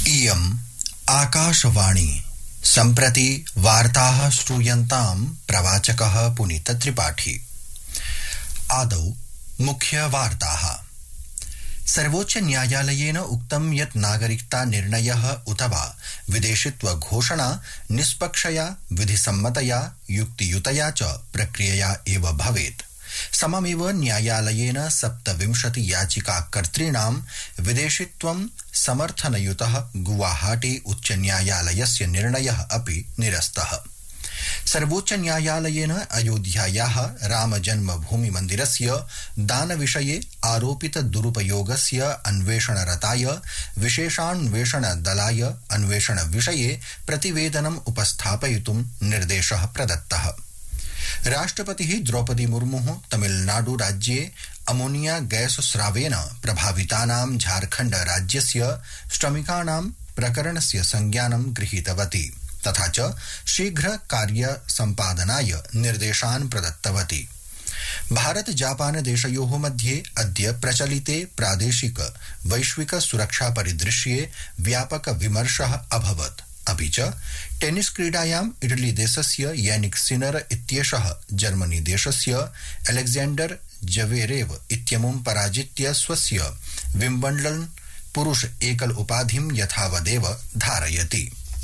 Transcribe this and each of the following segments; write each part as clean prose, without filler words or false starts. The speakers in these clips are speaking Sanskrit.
इयम् आकाशवाणी सम्प्रति वार्ताः श्रूयन्तां प्रवाचकः पुनीतत्रिपाठी। आदौ मुख्यवार्ताः। सर्वोच्च न्यायालयेन उक्तं यत् नागरिकता निर्णयः अथवा विदेशित्व घोषणा निष्पक्षया विधिसम्मतया युक्तियुतया च प्रक्रियया एव भवेत्। सममेव न्यायालयेन 27 याचिकाकर्तॄणां विदेशित्वं समर्थनयुतः गुवाहाटी उच्च न्यायालयस्य निर्णयः अपि निरस्तः। सर्वोच्च न्यायालयेन अयोध्यायाः रामजन्मभूमि मन्दिरस्य दानविषये आरोपित दुरुपयोगस्य अन्वेषणरताय विशेषान्वेषणदलाय अन्वेषणविषये प्रतिवेदनम् उपस्थापयितुं निर्देशः प्रदत्तः। राष्ट्रपतिः द्रौपदी मुर्मुः तमिलनाडु राज्ये अमोनिया गैस स्रावेन प्रभावितानां झारखण्ड राज्यस्य श्रमिकाणां प्रकरणस्य संज्ञानं गृहीतवती तथा च शीघ्र कार्य सम्पादनाय निर्देशान् प्रदत्तवती। भारत जापान देशयोः मध्ये अद्य प्रचलिते प्रादेशिक वैश्विक सुरक्षा परिदृश्ये व्यापक विमर्शः अभवत्। अपि च टेनिस क्रीडायाम् इटली देशस्य यानिक सिनर इत्येषः जर्मनी देशस्य अलेक्जेंडर जवेरेव इत्यमुं पराजित्य स्वस्य विम्बल्डन् पुरुष एकल उपाधिं यथावदेव धारयति।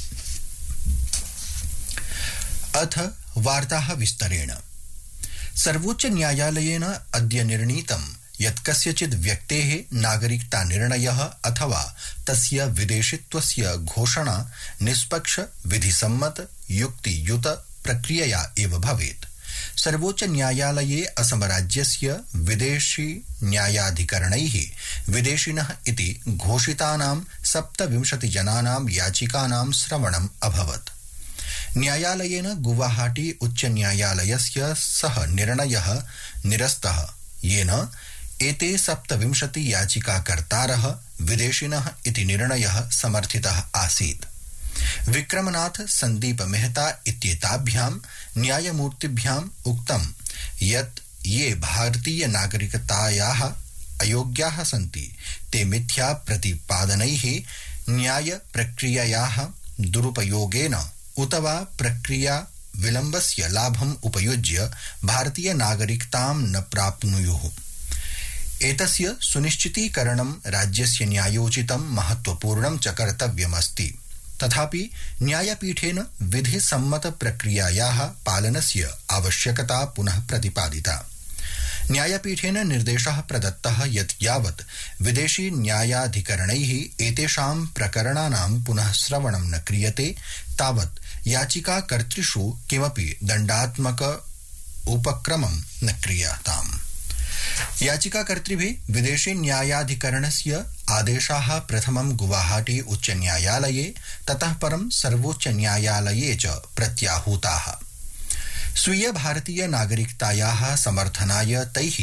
अथ वार्ताः विस्तरेण। सर्वोच्च न्यायालयेन अद्य निर्णीतं यत् कस्यचित् व्यक्तेः नागरिकता निर्णयः अथवा तस्य विदेशित्वस्य घोषणा निष्पक्ष विधिसम्मत युक्तियुत प्रक्रियया एव भवेत्। सर्वोच्च न्यायालये असम राज्यस्य विदेशी न्यायाधिकरणैः विदेशिनः इति घोषितानां 27 जनानां याचिकानां श्रवणम् अभवत्। न्यायालयेन गुवाहाटी उच्च न्यायालयस्य सः निर्णयः निरस्तः, येन एते 27 याचिकाकर्तारः विदेशिनः इति निर्णयः समर्थितः आसीत्। विक्रमनाथ संदीप मेहता इत्येताभ्यां न्यायमूर्तिभ्याम् उक्तं यत् ये भारतीय नागरिकतायाः अयोग्याः सन्ति ते मिथ्या प्रतिपादनैः न्याय प्रक्रियायाः दुरुपयोगेन उत वा प्रक्रिया विलम्बस्य लाभम् उपयुज्य भारतीय नागरिकतां न प्राप्नुयुः। एतस्य सुनिश्चितीकरणं राज्यस्य न्यायोचितं महत्वपूर्णं च कर्तव्यमस्ति। तथापि न्यायपीठेन विधिसम्मत प्रक्रियायाः पालनस्य आवश्यकता पुनः प्रतिपादिता। न्यायपीठेन निर्देशः प्रदत्तः यत् यावत् विदेशी न्यायाधिकरणैः एतेषां प्रकरणानां पुनः श्रवणं न क्रियते तावत् याचिकाकर्तृषु किमपि दण्डात्मक उपक्रमं न क्रियताम्। याचिकाकर्तृभिः विदेशी न्यायाधिकरणस्य आदेशाः प्रथमं गुवाहाटी उच्च न्यायालये ततः परं सर्वोच्च न्यायालये च प्रत्याहूताः। स्वीय भारतीय नागरिकतायाः समर्थनाय तैः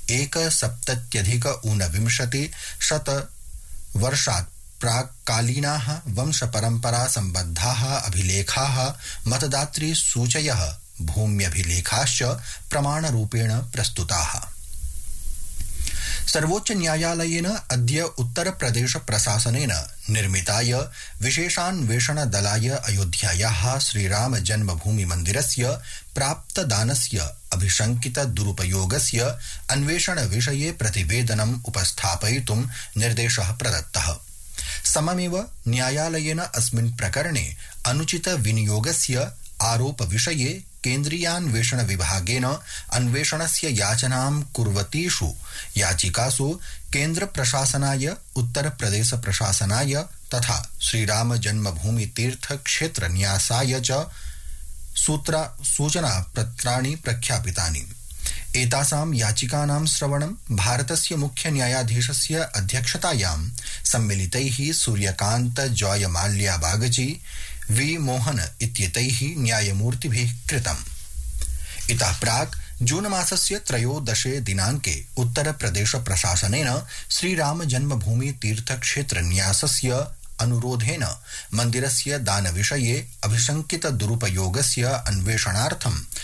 1,70,000 वर्षात् प्राक्कालीनाः वंशपरम्परा सम्बद्धाः अभिलेखाः मतदातृसूचयः भूम्यभिलेखाश्च प्रमाणरूपेण प्रस्तुताः। सर्वोच्च न्यायालयेन अद्य उत्तर प्रदेश प्रशासनेन निर्मिताय विशेषान्वेषणदलाय अयोध्यायाः श्रीराम जन्मभूमि मन्दिरस्य प्राप्तदानस्य अभिशंकित दुरुपयोगस्य अन्वेषण विषये प्रतिवेदनम् उपस्थापयितुं निर्देशः प्रदत्तः। सममेव न्यायालयेन अस्मिन् प्रकरणे अनुचित विनियोगस्य आरोप विषये केन्द्रीयान्वेषण विभागेन अन्वेषणस्य याचनां कुर्वतीषु याचिकासु केन्द्र प्रशासनाय उत्तर प्रदेश प्रशासनाय तथा श्रीराम जन्मभूमि तीर्थ क्षेत्र न्यासाय च सूचना पत्राणि प्रख्यापितानि। एतासां याचिकानां श्रवणं भारतस्य मुख्य न्यायाधीशस्य अध्यक्षतायां सम्मिलितैः सूर्यकान्त जॉय माल्या बागची वी मोहन इत्येतैः न्यायमूर्तिभिः कृतम्। इतः प्राक् जून मासस्य 13 दिनाङ्के उत्तर प्रदेश प्रशासनेन श्रीराम जन्मभूमि तीर्थक्षेत्र न्यासस्य अनुरोधेन मन्दिरस्य दानविषये अभिशंकित दुरुपयोगस्य अन्वेषणार्थं